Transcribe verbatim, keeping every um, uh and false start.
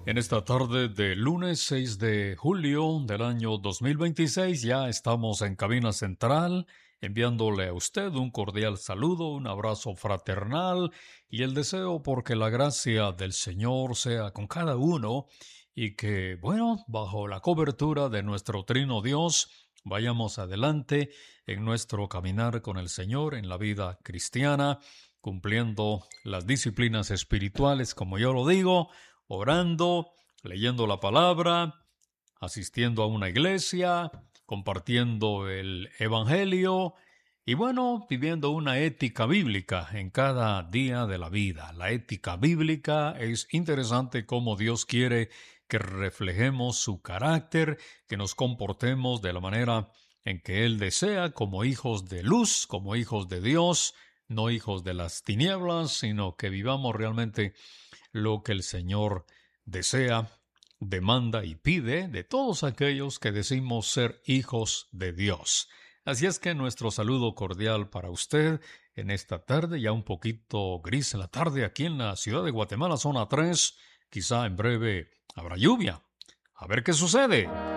En esta tarde de lunes seis de julio del año dos mil veintiséis ya estamos en cabina central enviándole a usted un cordial saludo, un abrazo fraternal y el deseo porque la gracia del Señor sea con cada uno y que, bueno, bajo la cobertura de nuestro Trino Dios, vayamos adelante en nuestro caminar con el Señor en la vida cristiana, cumpliendo las disciplinas espirituales, como yo lo digo, orando, leyendo la palabra, asistiendo a una iglesia, compartiendo el evangelio y bueno, viviendo una ética bíblica en cada día de la vida. La ética bíblica es interesante cómo Dios quiere que reflejemos su carácter, que nos comportemos de la manera en que Él desea como hijos de luz, como hijos de Dios, no hijos de las tinieblas, sino que vivamos realmente lo que el Señor desea, demanda y pide de todos aquellos que decimos ser hijos de Dios. Así es que nuestro saludo cordial para usted en esta tarde, ya un poquito gris en la tarde aquí en la ciudad de Guatemala, zona tres. Quizá en breve habrá lluvia. A ver qué sucede.